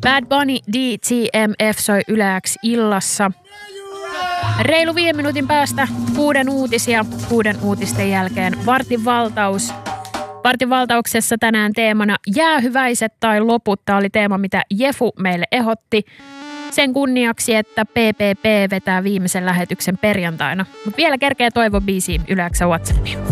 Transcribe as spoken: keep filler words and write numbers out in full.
Bad Bunny D T M F soi Yle X illassa. Reilu viiden minuutin päästä kuuden uutisia. Kuuden uutisten jälkeen vartin valtaus. Vartin valtauksessa tänään teemana jäähyväiset tai loput. Tämä oli teema, mitä Jefu meille ehdotti. Sen kunniaksi, että P P P vetää viimeisen lähetyksen perjantaina. Mutta vielä kerkeä toivo biisiin Yle X:n WhatsAppiin.